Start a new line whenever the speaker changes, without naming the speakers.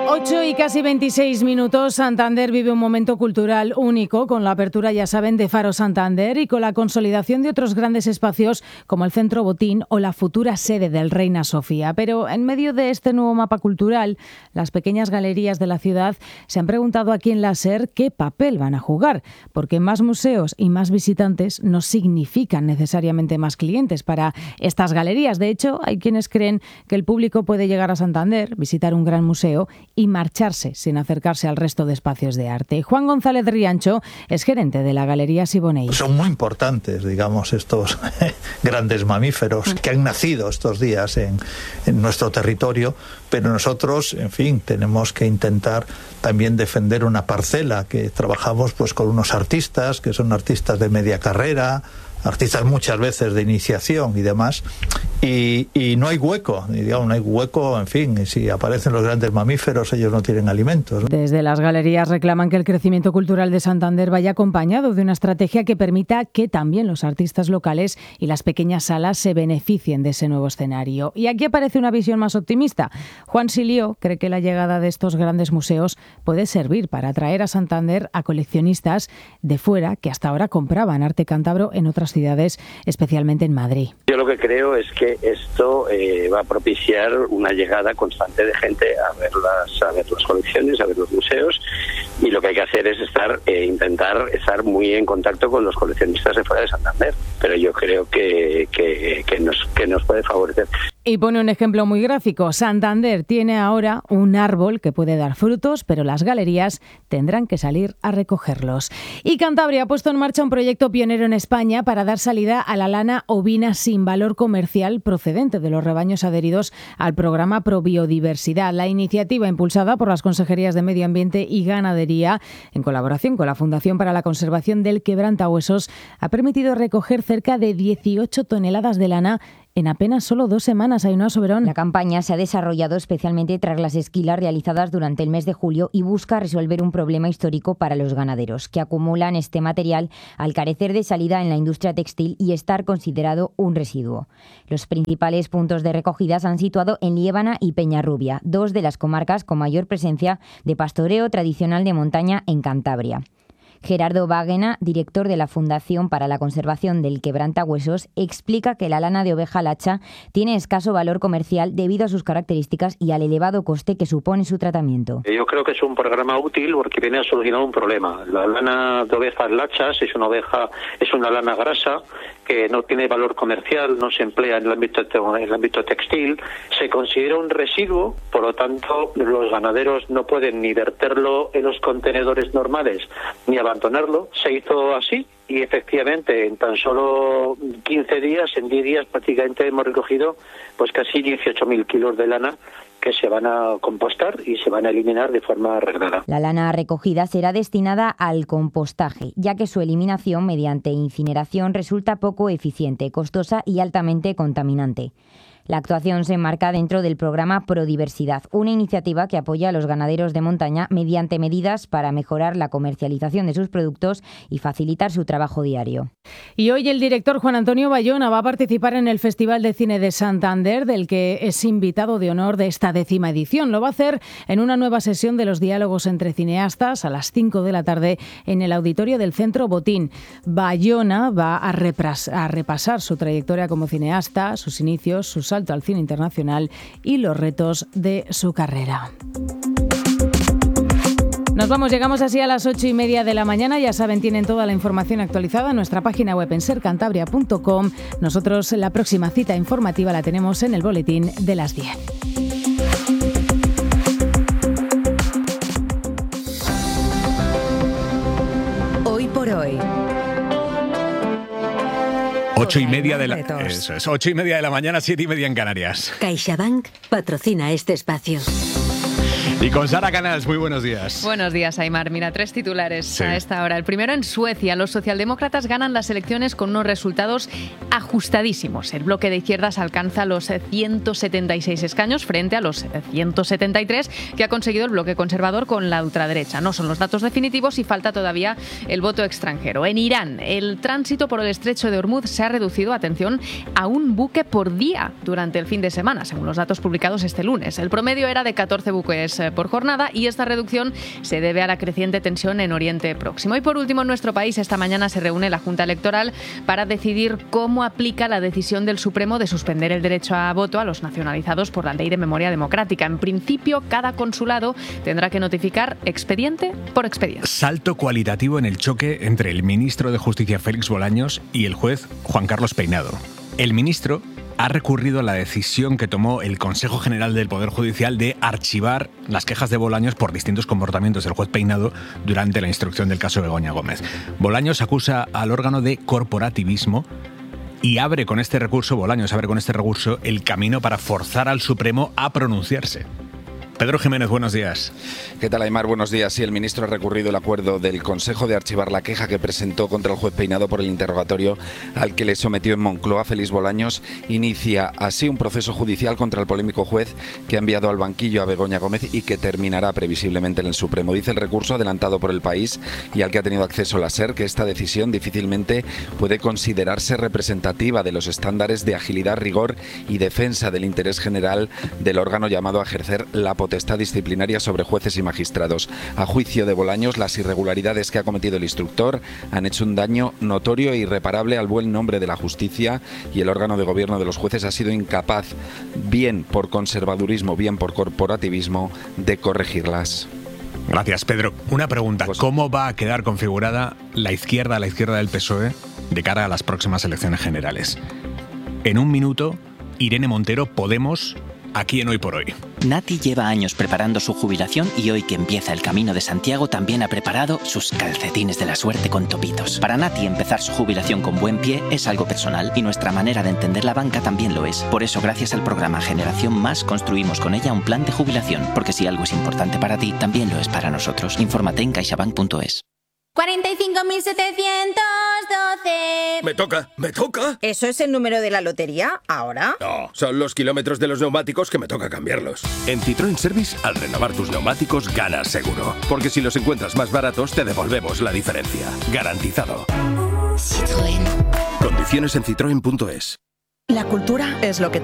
8 y casi 26 minutos. Santander vive un momento cultural único con la apertura, ya saben, de Faro Santander y con la consolidación de otros grandes espacios como el Centro Botín o la futura sede del Reina Sofía. Pero en medio de este nuevo mapa cultural, las pequeñas galerías de la ciudad se han preguntado aquí en la SER qué papel van a jugar, porque más museos y más visitantes no significan necesariamente más clientes para estas galerías. De hecho, hay quienes creen que el público puede llegar a Santander, visitar un gran museo y marcharse sin acercarse al resto de espacios de arte. Juan González Riancho es gerente de la Galería Siboney.
Son muy importantes, digamos, estos grandes mamíferos que han nacido estos días en nuestro territorio, pero nosotros, en fin, tenemos que intentar también defender una parcela que trabajamos pues con unos artistas que son artistas de media carrera, artistas muchas veces de iniciación y demás, y no hay hueco, digamos, no hay hueco, en fin, si aparecen los grandes mamíferos, ellos no tienen alimentos.
Desde las galerías reclaman que el crecimiento cultural de Santander vaya acompañado de una estrategia que permita que también los artistas locales y las pequeñas salas se beneficien de ese nuevo escenario. Y aquí aparece una visión más optimista. Juan Silio cree que la llegada de estos grandes museos puede servir para atraer a Santander a coleccionistas de fuera que hasta ahora compraban arte cántabro en otras ciudades, especialmente en Madrid.
Yo lo que creo es que esto va a propiciar una llegada constante de gente a ver las colecciones, a ver los museos, y lo que hay que hacer es intentar estar muy en contacto con los coleccionistas de fuera de Santander, pero yo creo que nos puede favorecer.
Y pone un ejemplo muy gráfico. Santander tiene ahora un árbol que puede dar frutos, pero las galerías tendrán que salir a recogerlos. Y Cantabria ha puesto en marcha un proyecto pionero en España para dar salida a la lana ovina sin valor comercial procedente de los rebaños adheridos al programa Probiodiversidad. La iniciativa, impulsada por las Consejerías de Medio Ambiente y Ganadería, en colaboración con la Fundación para la Conservación del Quebrantahuesos, ha permitido recoger cerca de 18 toneladas de lana en apenas solo 2 semanas. Ainhoa Soberón.
La campaña se ha desarrollado especialmente tras las esquilas realizadas durante el mes de julio y busca resolver un problema histórico para los ganaderos, que acumulan este material al carecer de salida en la industria textil y estar considerado un residuo. Los principales puntos de recogida se han situado en Liébana y Peñarrubia, 2 de las comarcas con mayor presencia de pastoreo tradicional de montaña en Cantabria. Gerardo Báguena, director de la Fundación para la Conservación del Quebrantahuesos, explica que la lana de oveja lacha tiene escaso valor comercial debido a sus características y al elevado coste que supone su tratamiento.
Yo creo que es un programa útil porque viene a solucionar un problema. La lana de ovejas lachas es una lana grasa que no tiene valor comercial, no se emplea en el ámbito textil, se considera un residuo, por lo tanto los ganaderos no pueden ni verterlo en los contenedores normales ni abandonarlo. Se hizo así y efectivamente en tan solo 15 días, en 10 días prácticamente hemos recogido pues casi 18.000 kilos de lana que se van a compostar y se van a eliminar de forma reglada.
La lana recogida será destinada al compostaje, ya que su eliminación mediante incineración resulta poco eficiente, costosa y altamente contaminante. La actuación se enmarca dentro del programa Prodiversidad, una iniciativa que apoya a los ganaderos de montaña mediante medidas para mejorar la comercialización de sus productos y facilitar su trabajo diario.
Y hoy el director Juan Antonio Bayona va a participar en el Festival de Cine de Santander, del que es invitado de honor de esta 10ª edición. Lo va a hacer en una nueva sesión de los diálogos entre cineastas a las 5 de la tarde en el auditorio del Centro Botín. Bayona va a repasar su trayectoria como cineasta, sus inicios, sus salto al cine internacional y los retos de su carrera. Llegamos así a las 8:30 de la mañana. Ya saben, tienen toda la información actualizada en nuestra página web en sercantabria.com. Nosotros la próxima cita informativa la tenemos en el boletín de las 10.
Hoy por hoy.
8:30 de la... Eso es, 8:30 de la mañana, 7:30 en Canarias.
CaixaBank patrocina este espacio.
Y con Sara Canals, muy buenos días.
Buenos días, Aimar. Mira, 3 titulares a esta hora. El primero, en Suecia, los socialdemócratas ganan las elecciones con unos resultados ajustadísimos. El bloque de izquierdas alcanza los 176 escaños frente a los 173 que ha conseguido el bloque conservador con la ultraderecha. No son los datos definitivos y falta todavía el voto extranjero. En Irán, el tránsito por el estrecho de Hormuz se ha reducido, atención, a un buque por día durante el fin de semana, según los datos publicados este lunes. El promedio era de 14 buques buques por jornada, y esta reducción se debe a la creciente tensión en Oriente Próximo. Y por último, en nuestro país esta mañana se reúne la Junta Electoral para decidir cómo aplica la decisión del Supremo de suspender el derecho a voto a los nacionalizados por la Ley de Memoria Democrática. En principio, cada consulado tendrá que notificar expediente por expediente.
Salto cualitativo en el choque entre el ministro de Justicia Félix Bolaños y el juez Juan Carlos Peinado. El ministro ha recurrido a la decisión que tomó el Consejo General del Poder Judicial de archivar las quejas de Bolaños por distintos comportamientos del juez Peinado durante la instrucción del caso Begoña Gómez. Bolaños acusa al órgano de corporativismo y Bolaños abre con este recurso el camino para forzar al Supremo a pronunciarse. Pedro Jiménez, buenos días.
¿Qué tal, Aimar? Buenos días. Sí, el ministro ha recurrido el acuerdo del Consejo de archivar la queja que presentó contra el juez Peinado por el interrogatorio al que le sometió en Moncloa. Félix Bolaños inicia así un proceso judicial contra el polémico juez que ha enviado al banquillo a Begoña Gómez y que terminará previsiblemente en el Supremo. Dice el recurso adelantado por El País y al que ha tenido acceso la SER que esta decisión difícilmente puede considerarse representativa de los estándares de agilidad, rigor y defensa del interés general del órgano llamado a ejercer la potestad disciplinaria sobre jueces y magistrados. A juicio de Bolaños, las irregularidades que ha cometido el instructor han hecho un daño notorio e irreparable al buen nombre de la justicia y el órgano de gobierno de los jueces ha sido incapaz, bien por conservadurismo, bien por corporativismo, de corregirlas.
Gracias, Pedro. Una pregunta. ¿Cómo va a quedar configurada la izquierda del PSOE de cara a las próximas elecciones generales? En un minuto, Irene Montero, Podemos, aquí en Hoy por Hoy.
Nati lleva años preparando su jubilación y hoy que empieza el Camino de Santiago también ha preparado sus calcetines de la suerte con topitos. Para Nati empezar su jubilación con buen pie es algo personal y nuestra manera de entender la banca también lo es. Por eso, gracias al programa Generación Más, construimos con ella un plan de jubilación, porque si algo es importante para ti, también lo es para nosotros. Infórmate en caixabank.es.
45.712.
Me toca.
¿Eso es el número de la lotería ahora?
No, son los kilómetros de los neumáticos que me toca cambiarlos. En Citroën Service, al renovar tus neumáticos, ganas seguro. Porque si los encuentras más baratos, te devolvemos la diferencia. Garantizado.
Citroën.
Condiciones en citroen.es.
La cultura es lo que